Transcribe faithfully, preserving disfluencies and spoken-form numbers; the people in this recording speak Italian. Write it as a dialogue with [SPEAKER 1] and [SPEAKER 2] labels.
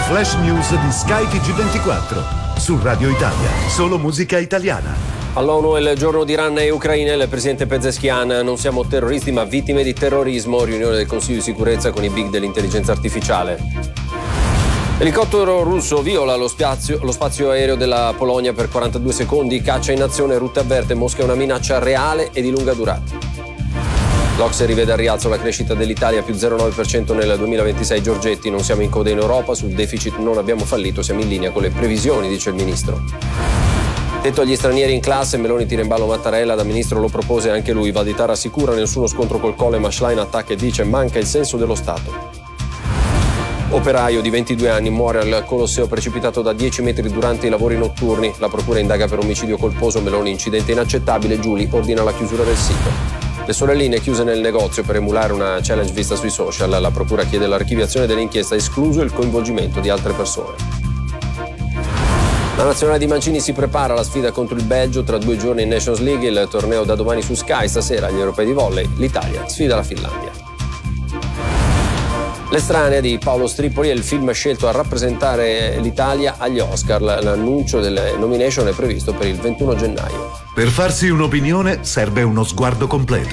[SPEAKER 1] flash news di Sky T G ventiquattro. Su Radio Italia, solo musica italiana.
[SPEAKER 2] All'ONU è il giorno di Iran e Ucraina. Il presidente Pezeshkian: non siamo terroristi ma vittime di terrorismo. Riunione del Consiglio di sicurezza con i big dell'intelligenza artificiale. Elicottero russo viola lo spazio, lo spazio aereo della Polonia per quarantadue secondi. Caccia in azione. Rutte avverte: Mosca è una minaccia reale e di lunga durata. L'O C S E rivede al rialzo la crescita dell'Italia, più zero virgola nove per cento nel duemilaventisei. Giorgetti: non siamo in coda in Europa, sul deficit non abbiamo fallito, siamo in linea con le previsioni, dice il ministro. Tetto agli stranieri in classe, Meloni tira in ballo Mattarella, da ministro lo propose anche lui. Valditara assicura nessuno scontro col Colle, ma Schlein attacca e dice manca il senso dello Stato. Operaio di ventidue anni muore al Colosseo precipitato da dieci metri durante i lavori notturni. La procura indaga per omicidio colposo. Meloni: incidente inaccettabile. Giuli ordina la chiusura del sito. Le sorelline chiuse nel negozio per emulare una challenge vista sui social. La procura chiede l'archiviazione dell'inchiesta, escluso il coinvolgimento di altre persone. La nazionale di Mancini si prepara alla sfida contro il Belgio tra due giorni in Nations League. Il torneo da domani su Sky. Stasera agli europei di volley l'Italia sfida la Finlandia. L'estranea di Paolo Stripoli è il film scelto a rappresentare l'Italia agli Oscar. L'annuncio delle nomination è previsto per il ventuno gennaio.
[SPEAKER 1] Per farsi un'opinione serve uno sguardo completo.